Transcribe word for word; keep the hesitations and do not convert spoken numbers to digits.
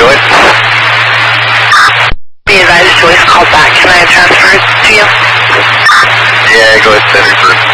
Joyce. Be advised, Joyce called back. Can I transfer it to you? Yeah, go ahead, send it first.